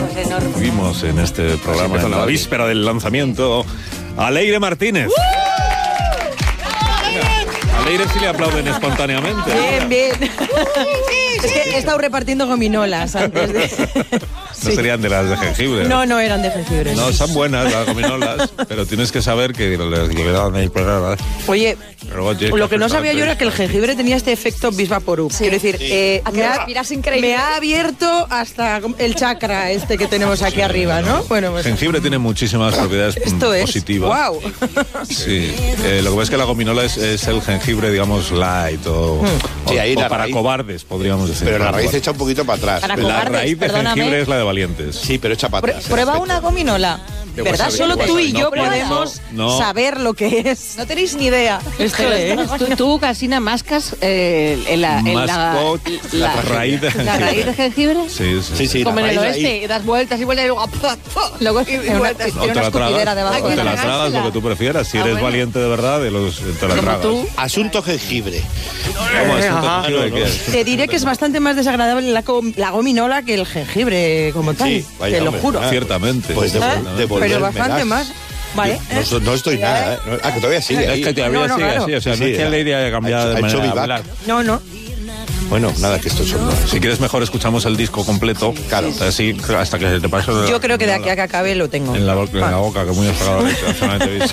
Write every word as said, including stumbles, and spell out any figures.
Vimos en este programa, en la víspera del lanzamiento, a Leire Martínez. ¡Uh! A Leire sí le aplauden espontáneamente. Bien, bien. Es que he estado repartiendo gominolas antes de... No sí. Serían de las de jengibre. No, no eran de jengibre. No, son buenas las gominolas, pero tienes que saber que les llegan ahí pegadas. Oye, lo que no sabía yo era que el jengibre tenía este efecto bis vaporub. Sí. Quiero decir, sí. eh, me, ha, me ha abierto hasta el chakra este que tenemos aquí arriba, ¿no? Bueno, pues... El jengibre tiene muchísimas propiedades Esto positivas. Es, wow. Sí, eh, lo que pasa es que la gominola es, es el jengibre, digamos, light o, sí, o, ahí o la para raíz, cobardes, podríamos decir. Pero la raíz echa un poquito para atrás. Para la cobardes, raíz de perdóname. jengibre es la de valientes. Sí, pero echa para atrás. Prueba una gominola. ¿Verdad? Solo tú y yo no, podemos no. saber lo que es. No tenéis ni idea. Esto es. Tú, tú Casina, mascas eh, en la, en la, la, la raíz de jengibre. ¿La raíz de jengibre? Sí, sí. sí, sí como en el oeste, y das vueltas y vueltas y luego... luego y, y vueltas. O te la tragas, debajo. o te la tragas, lo que tú prefieras. Si eres ah, bueno. valiente de verdad, de los, te la tragas. Tú. Asunto jengibre. ¿Cómo asunto Ajá, jengibre? No, no. Te diré que es bastante más desagradable la, la gominola que el jengibre como tal. Sí, vaya, te lo hombre, juro. Ah, ciertamente. Pues de, ¿Eh? de Pero bastante más. Vale. No, no estoy nada, ¿eh? Ah, que todavía sigue. Es que todavía no, no, sigue claro. así. O sea, sí, no es que Leire haya cambiado de manera de hablar. No, no. Bueno, nada, que esto son... Si quieres mejor escuchamos el disco completo. Claro. Así, hasta que te pase... Yo creo que de aquí a que acabe lo tengo. En la, en la boca, que muy has pagado.